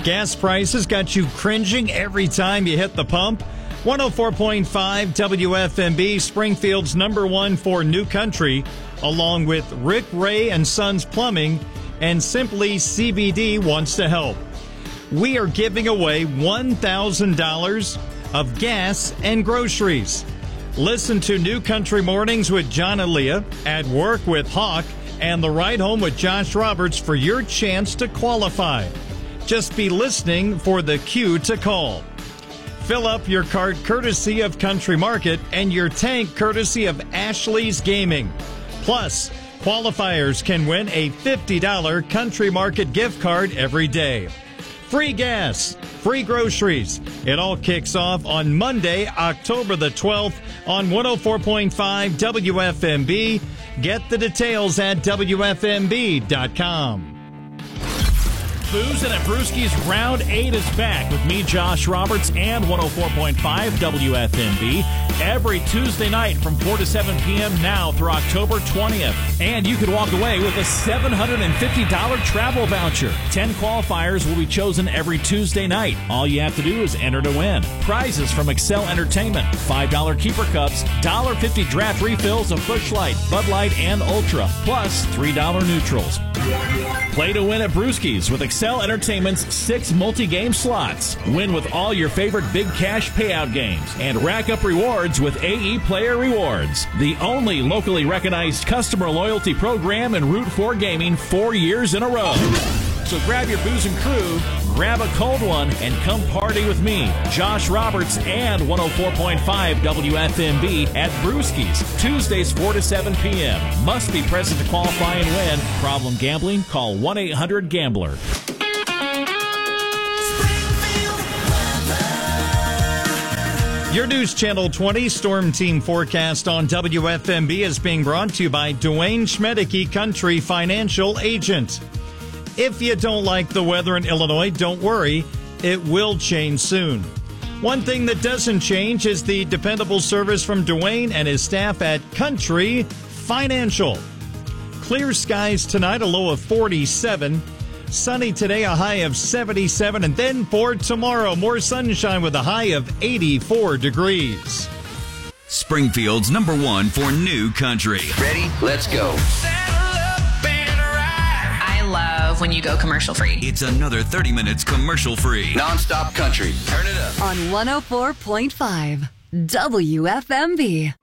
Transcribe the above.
Gas prices got you cringing every time you hit the pump? 104.5 WFMB, Springfield's #1 for New Country, along with Rick Ray and Sons Plumbing, and Simply CBD wants to help. We are giving away $1,000 of gas and groceries. Listen to New Country Mornings with John and Leah, At Work with Hawk, and The Ride Home with Josh Roberts for your chance to qualify. Just be listening for the cue to call. Fill up your cart courtesy of Country Market and your tank courtesy of Ashley's Gaming. Plus, qualifiers can win a $50 Country Market gift card every day. Free gas, free groceries. It all kicks off on Monday, October the 12th on 104.5 WFMB. Get the details at WFMB.com. Boozin' at Brewski's Round 8 is back with me, Josh Roberts, and 104.5 WFMB every Tuesday night from 4 to 7 p.m. now through October 20th. And you could walk away with a $750 travel voucher. 10 qualifiers will be chosen every Tuesday night. All you have to do is enter to win. Prizes from Excel Entertainment, $5 keeper cups, $1.50 draft refills of Busch Light, Bud Light, and Ultra, plus $3 neutrals. Play to win at Brewski's with Excel Entertainment's 6 multi-game slots. Win with all your favorite big cash payout games and rack up rewards with AE Player Rewards, the only locally recognized customer loyalty program in Route 4 Gaming 4 years in a row. So grab your booze and crew, grab a cold one, and come party with me, Josh Roberts, and 104.5 WFMB at Brewski's, Tuesdays 4 to 7 p.m. Must be present to qualify and win. Problem gambling? Call 1-800-GAMBLER. Your News Channel 20 Storm Team forecast on WFMB is being brought to you by Dwayne Schmedeke Country Financial Agent. If you don't like the weather in Illinois, don't worry. It will change soon. One thing that doesn't change is the dependable service from Dwayne and his staff at Country Financial. Clear skies tonight, a low of 47. Sunny today, a high of 77. And then for tomorrow, more sunshine with a high of 84 degrees. Springfield's #1 for New Country. Ready? Let's go. When you go commercial free. It's another 30 minutes commercial free. Non-stop country. Turn it up. On 104.5 WFMB.